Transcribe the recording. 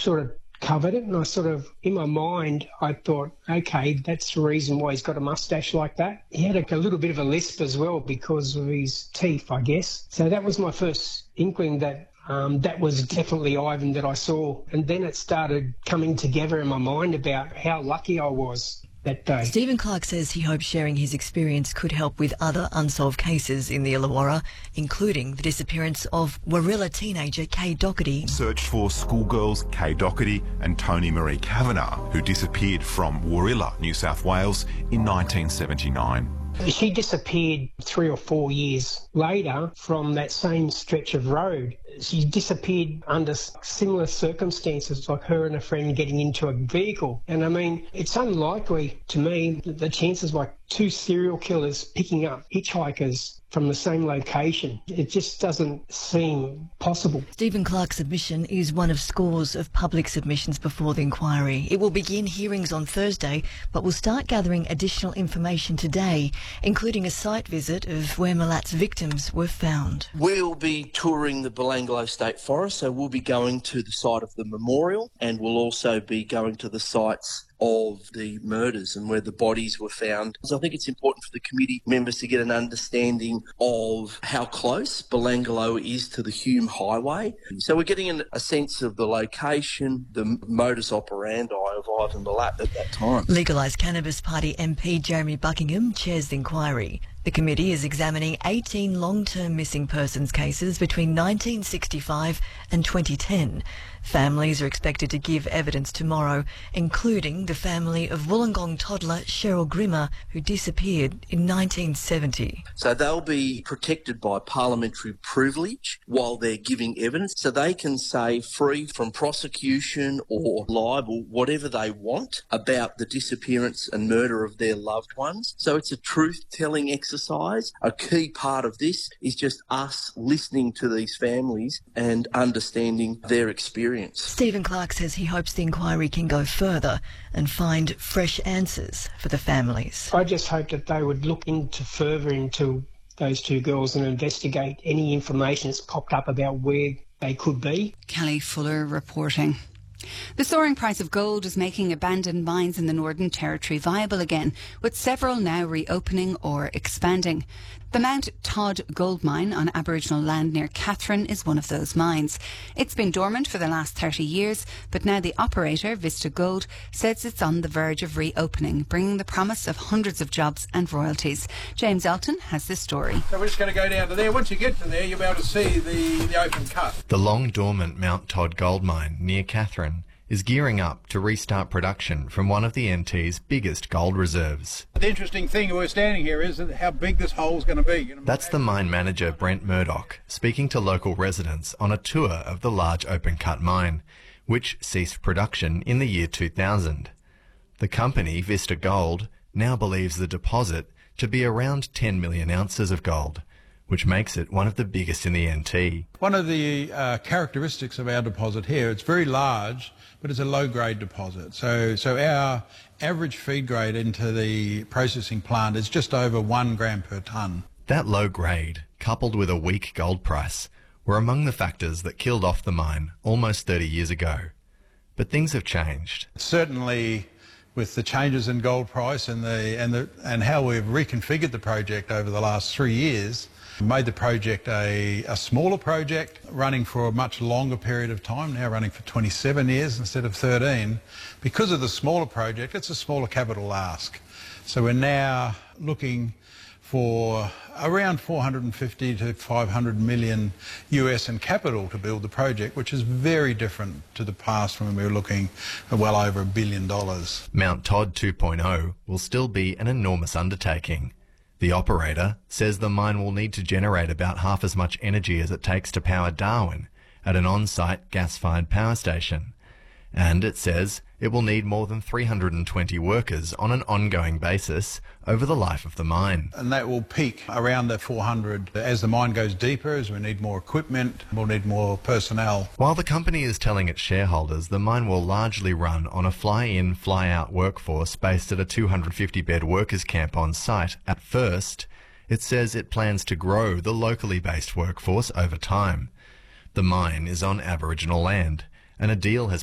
sort of covered it, and I sort of, in my mind, I thought, okay, that's the reason why he's got a mustache like that. He had a little bit of a lisp as well because of his teeth, I guess. So that was my first inkling that that was definitely Ivan that I saw. And then it started coming together in my mind about how lucky I was that day. Stephen Clark says he hopes sharing his experience could help with other unsolved cases in the Illawarra, including the disappearance of Warilla teenager Kay Doherty. Searched for schoolgirls Kay Doherty and Toni Marie Kavanagh, who disappeared from Warilla, New South Wales in 1979. She disappeared 3 or 4 years later from that same stretch of road. She disappeared under similar circumstances, like her and a friend getting into a vehicle. And I mean, it's unlikely to me that the chances like 2 serial killers picking up hitchhikers from the same location, it just doesn't seem possible. Stephen Clark's submission is one of scores of public submissions before the inquiry. It will begin hearings on Thursday, but will start gathering additional information today, including a site visit of where Malat's victims were found. We'll be touring the Belanglo State Forest, so we'll be going to the site of the memorial, and we'll also be going to the sites of the murders and where the bodies were found. So I think it's important for the committee members to get an understanding of how close Belanglo is to the Hume Highway. So we're getting a sense of the location, the modus operandi of Ivan Milat at that time. Legalised Cannabis Party MP Jeremy Buckingham chairs the inquiry. The committee is examining 18 long-term missing persons cases between 1965 and 2010. Families are expected to give evidence tomorrow, including the family of Wollongong toddler Cheryl Grimmer, who disappeared in 1970. So they'll be protected by parliamentary privilege while they're giving evidence, so they can say, free from prosecution or libel, whatever they want about the disappearance and murder of their loved ones. So it's a truth-telling exercise. A key part of this is just us listening to these families and understanding their experience. Stephen Clark says he hopes the inquiry can go further and find fresh answers for the families. I just hope that they would look further into those 2 girls and investigate any information that's popped up about where they could be. Kelly Fuller reporting. The soaring price of gold is making abandoned mines in the Northern Territory viable again, with several now reopening or expanding. The Mount Todd gold mine on Aboriginal land near Katherine is one of those mines. It's been dormant for the last 30 years, but now the operator, Vista Gold, says it's on the verge of reopening, bringing the promise of hundreds of jobs and royalties. James Elton has this story. So we're just going to go down to there. Once you get to there, you'll be able to see the open cut. The long-dormant Mount Todd gold mine near Katherine is gearing up to restart production from one of the NT's biggest gold reserves. The interesting thing we're standing here is how big this hole's going to be. That's the mine manager Brent Murdoch speaking to local residents on a tour of the large open-cut mine, which ceased production in the year 2000. The company, Vista Gold, now believes the deposit to be around 10 million ounces of gold, which makes it one of the biggest in the NT. One of the characteristics of our deposit here, it's very large, but it's a low-grade deposit. So our average feed grade into the processing plant is just over 1 gram per tonne. That low grade, coupled with a weak gold price, were among the factors that killed off the mine almost 30 years ago. But things have changed. Certainly, with the changes in gold price and how we've reconfigured the project over the last 3 years, made the project a smaller project, running for a much longer period of time, now running for 27 years instead of 13. Because of the smaller project, it's a smaller capital ask. So we're now looking for around 450 to 500 million US in capital to build the project, which is very different to the past when we were looking at well over $1 billion. Mount Todd 2.0 will still be an enormous undertaking. The operator says the mine will need to generate about half as much energy as it takes to power Darwin at an on-site gas-fired power station. And it says it will need more than 320 workers on an ongoing basis over the life of the mine. And that will peak around the 400. As the mine goes deeper, as we need more equipment, we'll need more personnel. While the company is telling its shareholders the mine will largely run on a fly-in, fly-out workforce based at a 250-bed workers' camp on site at first, it says it plans to grow the locally based workforce over time. The mine is on Aboriginal land, and a deal has